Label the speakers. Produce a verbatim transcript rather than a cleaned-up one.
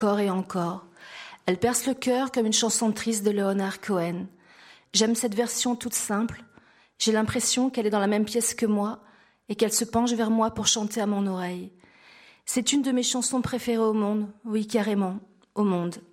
Speaker 1: Encore et encore. Elle perce le cœur comme une chanson triste de Leonard Cohen. J'aime cette version toute simple. J'ai l'impression qu'elle est dans la même pièce que moi et qu'elle se penche vers moi pour chanter à mon oreille. C'est une de mes chansons préférées au monde, oui carrément, au monde.